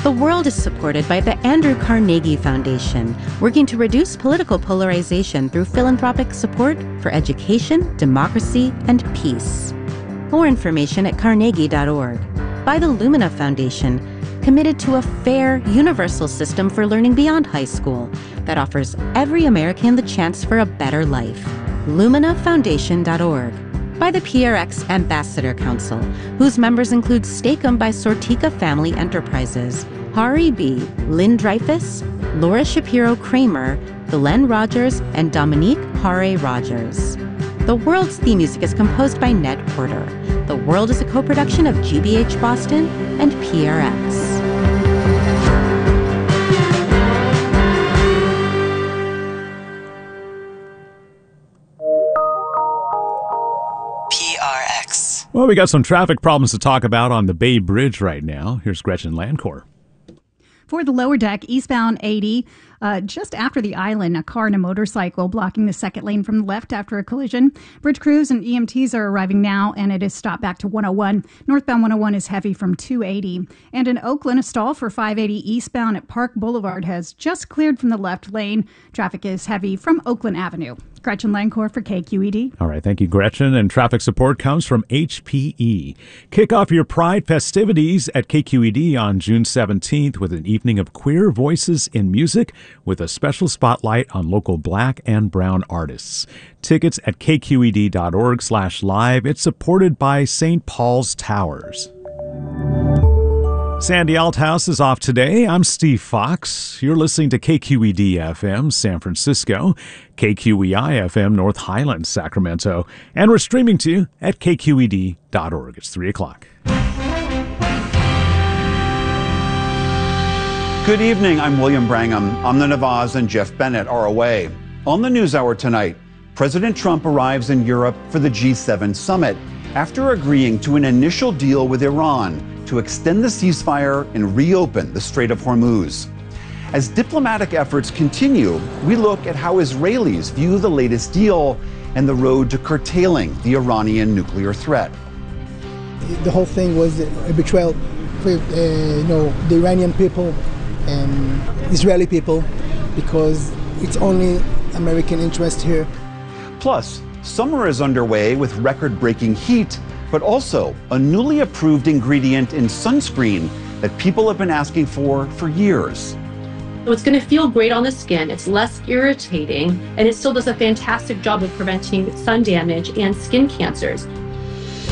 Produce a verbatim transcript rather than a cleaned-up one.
The World is supported by the Andrew Carnegie Foundation, working to reduce political polarization through philanthropic support for education, democracy, and peace. More information at carnegie dot org. By the Lumina Foundation, committed to a fair, universal system for learning beyond high school that offers every American the chance for a better life. lumina foundation dot org. By the P R X Ambassador Council, whose members include Steak-umm by Sortika Family Enterprises, Hari B., Lynn Dreyfus, Laura Shapiro-Kramer, Glenn Rogers, and Dominique Hare Rogers. The World's theme music is composed by Ned Porter. The World is a co-production of G B H Boston and P R X. Well, we got some traffic problems to talk about on the Bay Bridge right now. Here's Gretchen Landcore. For the lower deck, eastbound eighty, uh, just after the island, a car and a motorcycle blocking the second lane from the left after a collision. Bridge crews and E M Ts are arriving now, and it is stopped back to one oh one. Northbound one oh one is heavy from two eighty. And in Oakland, a stall for five eighty eastbound at Park Boulevard has just cleared from the left lane. Traffic is heavy from Oakland Avenue. Gretchen Landcore for K Q E D. All right, thank you, Gretchen. And traffic support comes from H P E. Kick off your Pride festivities at K Q E D on June seventeenth with an evening of queer voices in music with a special spotlight on local black and brown artists. Tickets at k q e d dot org slash live. It's supported by Saint Paul's Towers. Sandy Althouse is off today. I'm Steve Fox. You're listening to K Q E D F M San Francisco, K Q E I F M North Highlands, Sacramento, and we're streaming to you at k q e d dot org. It's three o'clock. Good evening. I'm William Brangham. Amna Nawaz and Jeff Bennett are away. On the NewsHour tonight, President Trump arrives in Europe for the G seven summit after agreeing to an initial deal with Iran to extend the ceasefire and reopen the Strait of Hormuz. As diplomatic efforts continue, we look at how Israelis view the latest deal and the road to curtailing the Iranian nuclear threat. The whole thing was a betrayal for uh, you know, the Iranian people and Israeli people, because it's only American interest here. Plus, summer is underway with record-breaking heat, but also a newly approved ingredient in sunscreen that people have been asking for for years. So it's going to feel great on the skin, it's less irritating, and it still does a fantastic job of preventing sun damage and skin cancers.